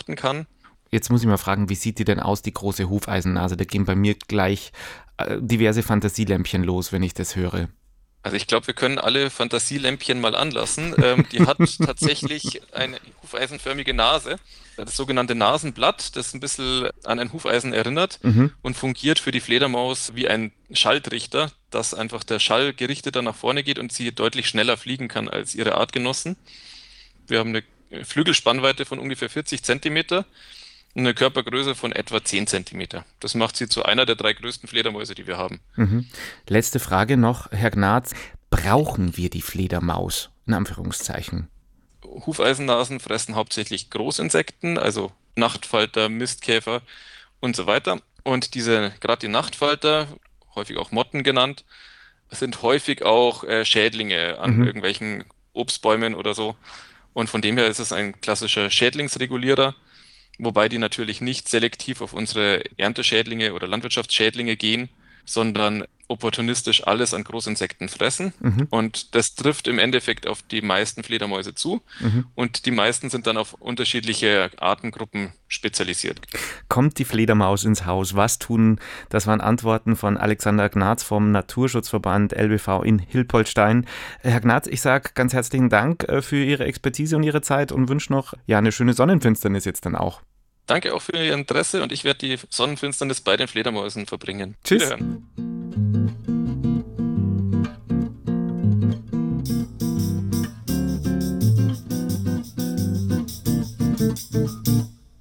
beobachten kann. Jetzt muss ich mal fragen, wie sieht die denn aus, die große Hufeisennase? Da gehen bei mir gleich diverse Fantasielämpchen los, wenn ich das höre. Also ich glaube, wir können alle Fantasielämpchen mal anlassen. Die hat tatsächlich eine hufeisenförmige Nase, das sogenannte Nasenblatt, das ein bisschen an ein Hufeisen erinnert Mhm. und fungiert für die Fledermaus wie ein Schalltrichter, dass einfach der Schall gerichteter nach vorne geht und sie deutlich schneller fliegen kann als ihre Artgenossen. Wir haben eine Flügelspannweite von ungefähr 40 Zentimeter und eine Körpergröße von etwa 10 Zentimeter. Das macht sie zu einer der 3 größten Fledermäuse, die wir haben. Mhm. Letzte Frage noch, Herr Gnaz. Brauchen wir die Fledermaus? In Anführungszeichen. Hufeisennasen fressen hauptsächlich Großinsekten, also Nachtfalter, Mistkäfer und so weiter. Und gerade die Nachtfalter, häufig auch Motten genannt, sind häufig auch Schädlinge an Mhm. irgendwelchen Obstbäumen oder so. Und von dem her ist es ein klassischer Schädlingsregulierer, wobei die natürlich nicht selektiv auf unsere Ernteschädlinge oder Landwirtschaftsschädlinge gehen, sondern opportunistisch alles an Großinsekten fressen. Mhm. Und das trifft im Endeffekt auf die meisten Fledermäuse zu. Mhm. Und die meisten sind dann auf unterschiedliche Artengruppen spezialisiert. Kommt die Fledermaus ins Haus? Was tun? Das waren Antworten von Alexander Gnaz vom Naturschutzverband LBV in Hilpoltstein. Herr Gnaz, ich sage ganz herzlichen Dank für Ihre Expertise und Ihre Zeit und wünsche noch eine schöne Sonnenfinsternis jetzt dann auch. Danke auch für Ihr Interesse und ich werde die Sonnenfinsternis bei den Fledermäusen verbringen. Tschüss. Wiederhören.